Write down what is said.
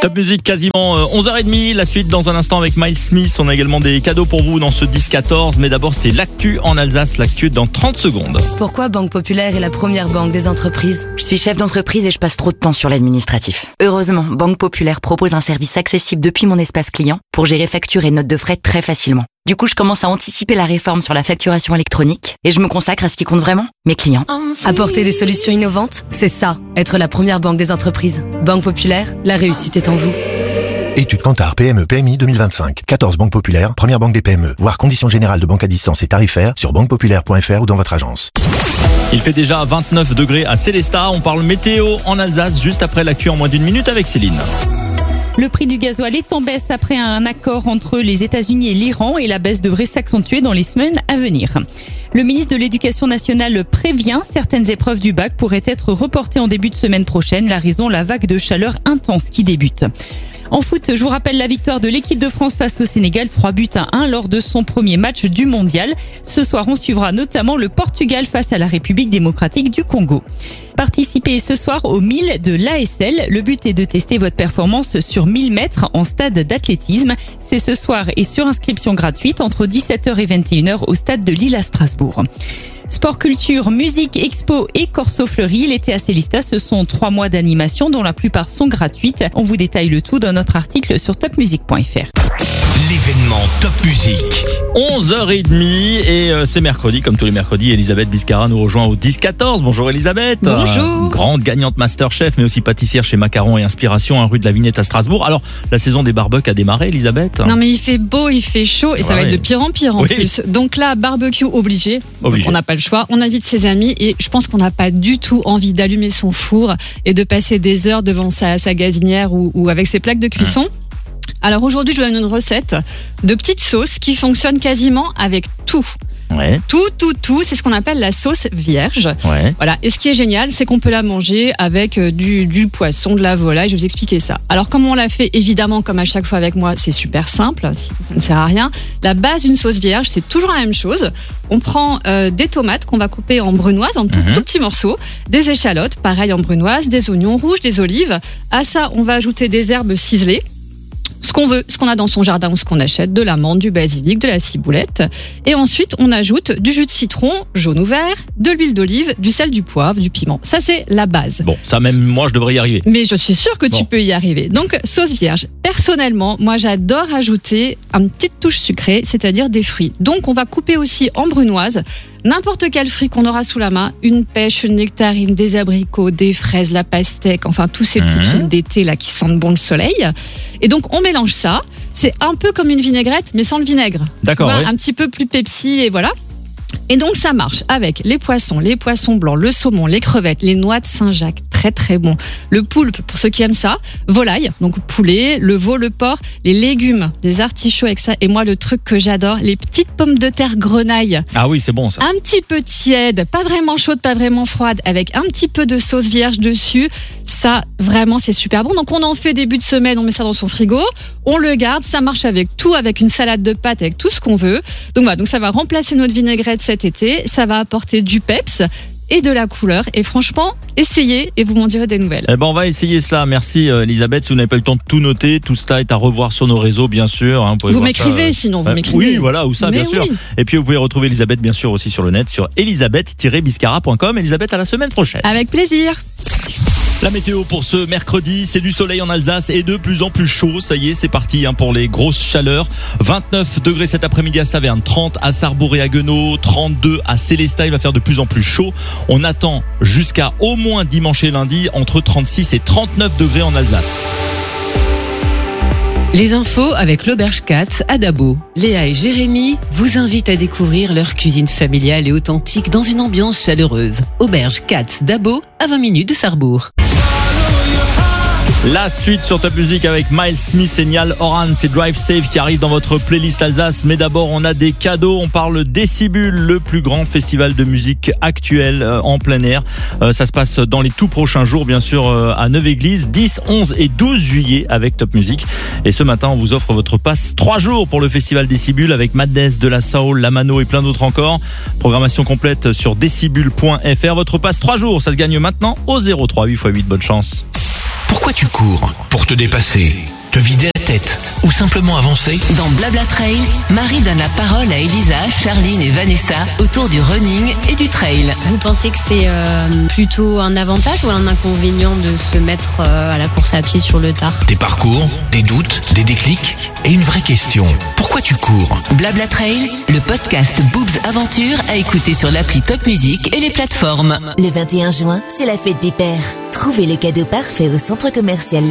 Top Music, quasiment 11h30, la suite dans un instant avec Miles Smith. On a également des cadeaux pour vous dans ce 10-14, mais d'abord c'est l'actu en Alsace, l'actu dans 30 secondes. Pourquoi Banque Populaire est la première banque des entreprises ? Je suis chef d'entreprise et je passe trop de temps sur l'administratif. Heureusement, Banque Populaire propose un service accessible depuis mon espace client pour gérer factures et notes de frais très facilement. Du coup, je commence à anticiper la réforme sur la facturation électronique et je me consacre à ce qui compte vraiment, mes clients. Apporter des solutions innovantes, c'est ça, être la première banque des entreprises. Banque Populaire, la réussite est en vous. Étude Kantar PME PMI 2025. 14 banques populaires, première banque des PME. Voir conditions générales de banque à distance et tarifaires sur banquepopulaire.fr ou dans votre agence. Il fait déjà 29 degrés à Célestat. On parle météo en Alsace juste après l'actu en moins d'une minute avec Céline. Le prix du gasoil est en baisse après un accord entre les États-Unis et l'Iran et la baisse devrait s'accentuer dans les semaines à venir. Le ministre de l'Éducation nationale prévient certaines épreuves du bac pourraient être reportées en début de semaine prochaine. La raison, la vague de chaleur intense qui débute. En foot, je vous rappelle la victoire de l'équipe de France face au Sénégal, 3-1 lors de son premier match du mondial. Ce soir, on suivra notamment le Portugal face à la République démocratique du Congo. Participez ce soir au 1000 de l'ASL. Le but est de tester votre performance sur 1000 mètres en stade d'athlétisme. C'est ce soir et sur inscription gratuite entre 17h et 21h au stade de Lille à Strasbourg. Sport, culture, musique, expo et Corso Fleury. L'été à Célestat, ce sont 3 mois d'animation dont la plupart sont gratuites. On vous détaille le tout dans notre article sur topmusic.fr. L'événement Top Music. 11h30 et c'est mercredi, comme tous les mercredis, Elisabeth Biscara nous rejoint au 10-14. Bonjour Elisabeth. Bonjour. Grande gagnante Masterchef, mais aussi pâtissière chez Macaron et Inspiration, rue de la Vignette à Strasbourg. Alors, la saison des barbecues a démarré, Elisabeth ? Non mais il fait beau, il fait chaud et ça va être de pire en pire en plus. Donc là, barbecue obligé. On n'a pas le choix. On invite ses amis et je pense qu'on n'a pas du tout envie d'allumer son four et de passer des heures devant sa gazinière ou avec ses plaques de cuisson. Alors aujourd'hui, je vous donne une recette de petites sauces qui fonctionnent quasiment avec tout. Ouais. Tout, c'est ce qu'on appelle la sauce vierge. Ouais. Voilà. Et ce qui est génial, c'est qu'on peut la manger avec du poisson, de la volaille. Je vais vous expliquer ça. Alors, comme on l'a fait, évidemment, comme à chaque fois avec moi, c'est super simple. Ça ne sert à rien. La base d'une sauce vierge, c'est toujours la même chose. On prend des tomates qu'on va couper en brunoise, en tout petits morceaux, des échalotes, pareil en brunoise, des oignons rouges, des olives. À ça, on va ajouter des herbes ciselées. Ce qu'on veut, ce qu'on a dans son jardin ou ce qu'on achète, de l'amande, du basilic, de la ciboulette. Et ensuite, on ajoute du jus de citron, jaune ou vert, de l'huile d'olive, du sel, du poivre, du piment. Ça, c'est la base. Bon, ça même moi, je devrais y arriver. Mais je suis sûre que tu peux y arriver. Donc, sauce vierge. Personnellement, moi, j'adore ajouter une petite touche sucrée, c'est-à-dire des fruits. Donc, on va couper aussi en brunoise n'importe quel fruit qu'on aura sous la main, une pêche, une nectarine, des abricots, des fraises, la pastèque, enfin tous ces petits trucs d'été là qui sentent bon le soleil. Et donc on mélange ça. C'est un peu comme une vinaigrette, mais sans le vinaigre. D'accord. Voilà, un petit peu plus Pepsi et voilà. Et donc ça marche avec les poissons blancs, le saumon, les crevettes, les noix de Saint-Jacques, très bon. Le poulpe, pour ceux qui aiment ça, volaille, donc poulet, le veau, le porc, les légumes, les artichauts avec ça. Et moi, le truc que j'adore, les petites pommes de terre grenaille. Ah oui, c'est bon ça. Un petit peu tiède, pas vraiment chaude, pas vraiment froide, avec un petit peu de sauce vierge dessus. Ça, vraiment, c'est super bon. Donc on en fait début de semaine, on met ça dans son frigo, on le garde, ça marche avec tout, avec une salade de pâtes, avec tout ce qu'on veut. Donc voilà, donc ça va remplacer notre vinaigrette cet été, ça va apporter du peps et de la couleur. Et franchement, essayez et vous m'en direz des nouvelles. Eh ben, on va essayer cela. Merci Elisabeth. Si vous n'avez pas eu le temps de tout noter, tout ça est à revoir sur nos réseaux, bien sûr. Vous m'écrivez sinon, vous m'écrivez. Oui, voilà, ou ça, bien sûr. Oui. Et puis vous pouvez retrouver Elisabeth, bien sûr, aussi sur le net, sur elisabeth-biscara.com. Elisabeth, à la semaine prochaine. Avec plaisir. La météo pour ce mercredi, c'est du soleil en Alsace et de plus en plus chaud. Ça y est, c'est parti pour les grosses chaleurs. 29 degrés cet après-midi à Saverne, 30 à Sarrebourg et à Haguenau, 32 à Célestat. Il va faire de plus en plus chaud. On attend jusqu'à au moins dimanche et lundi entre 36 et 39 degrés en Alsace. Les infos avec l'Auberge Katz à Dabo. Léa et Jérémy vous invitent à découvrir leur cuisine familiale et authentique dans une ambiance chaleureuse. Auberge Katz Dabo, à 20 minutes de Sarrebourg. La suite sur Top Music avec Miles Smith et Niall Horan, c'est Drive Safe qui arrive dans votre playlist Alsace. Mais d'abord, on a des cadeaux. On parle Décibule, le plus grand festival de musique actuel en plein air. Ça se passe dans les tout prochains jours, bien sûr, à Neuve-Église, 10, 11 et 12 juillet avec Top Music. Et ce matin, on vous offre votre passe 3 jours pour le festival Décibule avec Madness, De La Soul, La Mano et plein d'autres encore. Programmation complète sur décibule.fr. Votre passe 3 jours, ça se gagne maintenant au 03 8x8. Bonne chance. Pourquoi tu cours? Pour te dépasser, te vider la tête ou simplement avancer? Dans Blabla Trail, Marie donne la parole à Elisa, Charline et Vanessa autour du running et du trail. Vous pensez que c'est plutôt un avantage ou un inconvénient de se mettre à la course à pied sur le tard? Des parcours, des doutes, des déclics et une vraie question. Pourquoi tu cours? Blabla Trail, le podcast Boobs Aventure à écouter sur l'appli Top Music et les plateformes. Le 21 juin, c'est la fête des pères. Trouvez le cadeau parfait au centre commercial